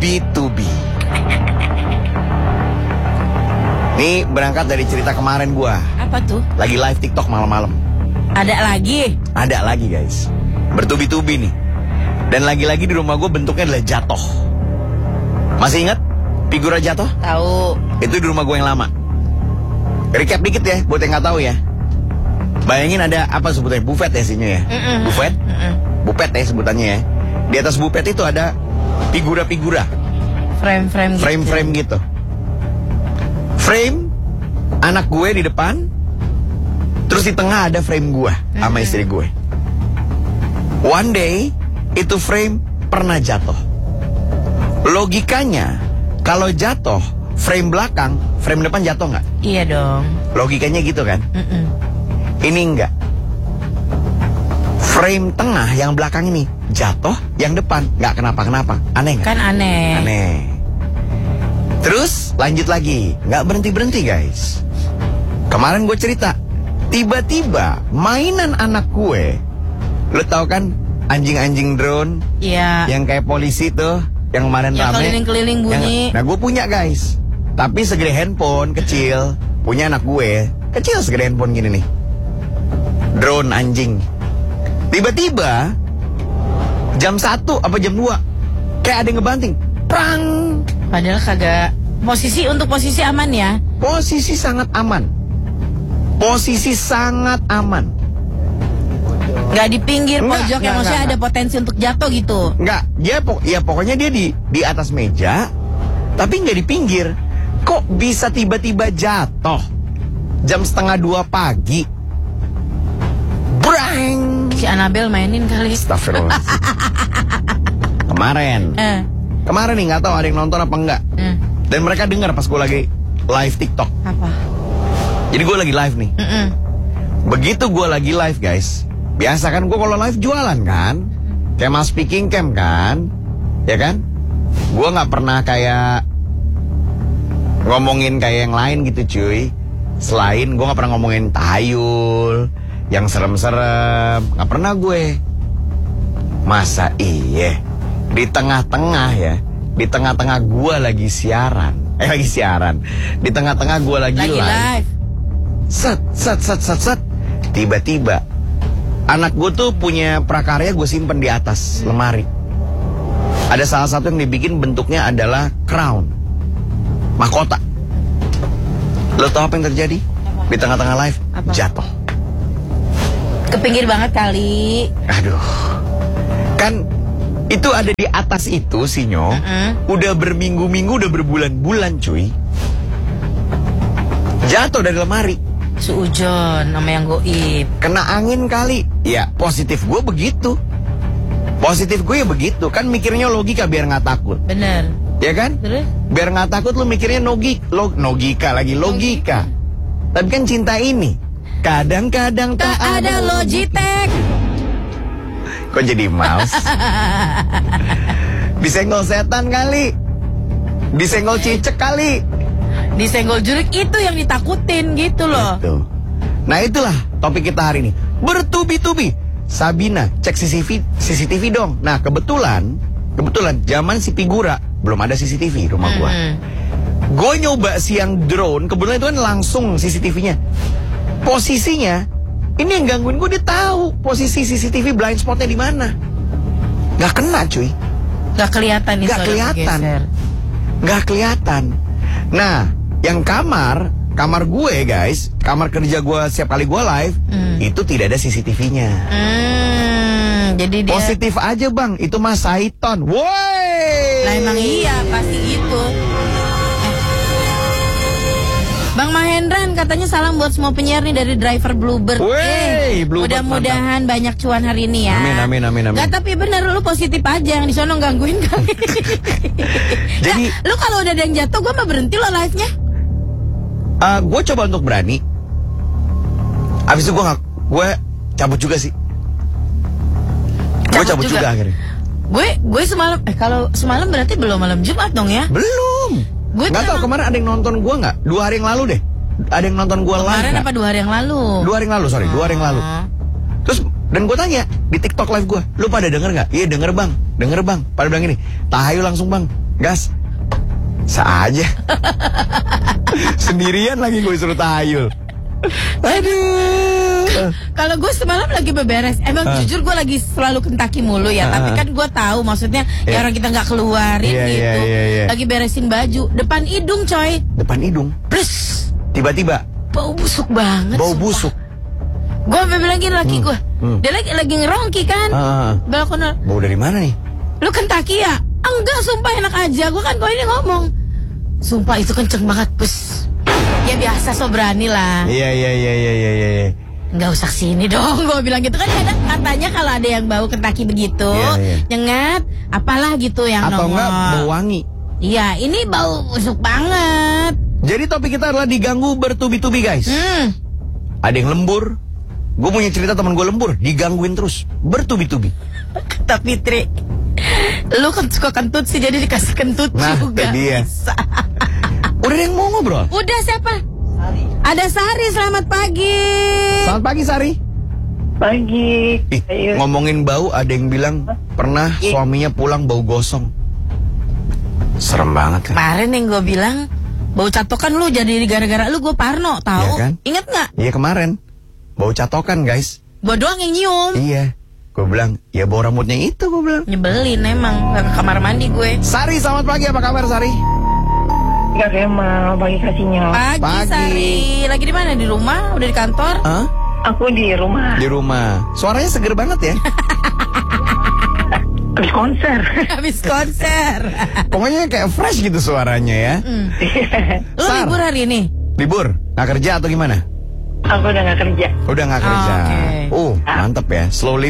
be to be. Nih berangkat dari cerita kemarin gua. Apa tuh? Lagi live TikTok malam-malam. Ada lagi? Ada lagi guys. Bertubi-tubi nih. Dan lagi-lagi di rumah gua bentuknya adalah jatoh. Masih ingat figura jatoh? Tahu. Itu di rumah gua yang lama. Recap dikit ya, buat yang nggak tahu ya. Bayangin ada apa sebutnya? Buffet ya sini ya. Buffet? Buffet ya sebutannya ya. Di atas buffet itu ada figura-figura. Frame-frame gitu. Frame-frame gitu. Frame anak gue di depan, terus di tengah ada frame gue sama istri gue. One day itu frame pernah jatuh. Logikanya kalau jatuh frame belakang, frame depan jatuh nggak? Iya dong. Logikanya gitu kan? Ini enggak. Frame tengah yang belakang ini jatuh, yang depan nggak kenapa-kenapa. Aneh nggak? Kan aneh. Aneh. Terus lanjut lagi, nggak berhenti-berhenti guys. Kemarin gue cerita, tiba-tiba mainan anak gue, lo tau kan anjing-anjing drone, Iya. yang kayak polisi tuh, yang kemarin Yang rame, keliling-keliling bunyi. nah gue punya guys, tapi segede handphone kecil, punya anak gue, kecil segede handphone gini nih, drone anjing. Tiba-tiba jam 1 apa jam 2 kayak ada yang ngebanting, prang. Padahal kagak. Untuk posisi aman ya. Posisi sangat aman. Posisi sangat aman. Nggak di pinggir pojok yang maksudnya enggak. ada potensi untuk jatuh gitu. Enggak, pokoknya dia di atas meja, tapi nggak di pinggir. Kok bisa tiba-tiba jatuh? Jam 1:30 pagi. Brang. Si Anabel mainin kali. Astagfirullah. Kemarin nih nggak tahu ada yang nonton apa enggak. Dan mereka dengar pas gue lagi live TikTok. Apa? Jadi gue lagi live nih. Begitu gue lagi live guys, biasa kan gue kalau live jualan kan, kayak mas speaking cam kan, ya kan? Gue nggak pernah kayak ngomongin kayak yang lain gitu cuy. Selain gue nggak pernah ngomongin tahayul, yang serem-serem, nggak pernah gue. Masa iya? Di tengah-tengah ya, di tengah-tengah gue lagi siaran. Di tengah-tengah gue lagi live. Set. Tiba-tiba anak gue tuh punya prakarya gue simpen di atas lemari. Ada salah satu yang dibikin bentuknya adalah crown, mahkota. Lo tau apa yang terjadi? Di tengah-tengah live, jatuh. Ke pinggir banget kali. Aduh. Kan itu ada di atas itu Sinyo. Udah berminggu-minggu, udah berbulan-bulan cuy. Jatuh dari lemari. Suujon nama yang goib. Kena angin kali. Ya positif gue begitu. Positif gue ya begitu. Kan mikirnya logika biar gak takut. Bener. Ya kan? Terus? Biar gak takut lu mikirnya logika. Tapi kan cinta ini kadang-kadang Tak ada Logitech. Kok jadi mouse? Disenggol setan kali. Disenggol cicek kali. Disenggol jurik itu yang ditakutin gitu loh. Gitu. Nah itulah topik kita hari ini. Bertubi-tubi. Sabina cek CCTV dong. Nah kebetulan zaman si figura belum ada CCTV rumah gua. Gue nyoba siang drone, kebetulan itu kan langsung CCTV-nya. Posisinya ini yang gangguin gue, dia tahu posisi CCTV blind spotnya di mana. Gak kena cuy. Gak kelihatan nih. Gak kelihatan. Nah, yang kamar gue guys, kamar kerja gue setiap kali gue live, itu tidak ada CCTV-nya. Jadi dia positif aja bang, itu Mas Saiton. Woi. Nah emang iya, pasti gitu. Bang Mahendran katanya salam buat semua penyiar nih dari driver Bluebird. Mudah-mudahan banyak cuan hari ini ya. Amin. Gak, tapi bener lu positif aja, yang di sono gangguin kali. Jadi lu kalau udah ada yang jatuh, gue mah berhenti lo live-nya. Gue coba untuk berani. Abis itu gue cabut juga sih. Gue cabut juga akhirnya. Gue semalam, kalau semalam berarti belum malam Jumat dong ya? Belum. Gue nggak tahu kemarin ada yang nonton gue nggak? 2 hari yang lalu deh. Ada yang nonton gue live. Kemarin apa 2 hari yang lalu? 2 hari yang lalu, sorry, 2 hari yang lalu. Terus dan gue tanya di TikTok live gue, lu pada denger nggak? Iya denger bang. Pada bilang gini, tahayul langsung bang. Gas. Aja. Sendirian lagi gue suruh tahayul. Aduh. Kalau gue semalam lagi beberes. Emang jujur gue lagi selalu Kentucky mulu ya. Tapi kan gue tahu maksudnya ya orang kita nggak keluarin gitu. Lagi beresin baju. Depan hidung coy. Depan hidung. Plus. Tiba-tiba. Bau busuk banget. Bau sumpah. busuk. Gue sampai bilangin laki gue. Dia lagi ngerongki kan. Balkon. Bau dari mana nih? Lu Kentucky ya? Enggak, sumpah enak aja. Gue kan kalau ini ngomong. Sumpah itu kenceng banget, Pus. Ya biasa, so berani lah. Iya. Nggak usah sini dong, gue bilang gitu kan. Kadang katanya kalau ada yang bau Kentucky begitu, nyengat, apalah gitu yang atau nongol. enggak bau wangi. Iya, ini bau busuk banget. Jadi topik kita adalah diganggu bertubi-tubi guys. Ada yang lembur. Gue punya cerita teman gue lembur, digangguin terus bertubi-tubi. Tapi Tri, lu kan suka kentut sih, jadi dikasih kentut juga. Nah, dia. Bisa. Udah ada yang mau ngobrol? Udah, siapa? Sari. Ada Sari, selamat pagi. Selamat pagi Sari. Pagi. Ngomongin bau, ada yang bilang pernah suaminya pulang bau gosong. Serem banget kan? Kemarin yang gue bilang bau catokan lu jadi gara-gara lu gue parno, tahu? Iya kan? Ingat nggak? Iya kemarin. Bau catokan guys. Gue doang yang nyium. Iya. Gue bilang, ya bau rambutnya itu gue bilang. Nyebelin emang, gak ke kamar mandi gue. Sari, selamat pagi, apa kabar Sari? Gak Kemal, pagi kasihnya. Pagi. Sari. Lagi di mana? Di rumah? Udah di kantor? Aku di rumah. Di rumah. Suaranya seger banget ya. Habis konser. Habis konser. Pokoknya kayak fresh gitu suaranya ya. Lu Sar. libur hari ini? Libur? Nggak kerja atau gimana? Aku udah gak kerja. Udah nggak kerja. Okay. Mantep ya. Slow